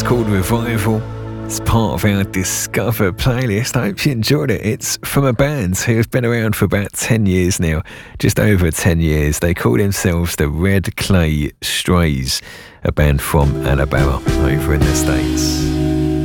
It's called Revival. It's part of our Discover playlist. I hope you enjoyed it. It's from a band who have been around for about 10 years now, just over 10 years. They call themselves the Red Clay Strays, a band from Alabama over in the States.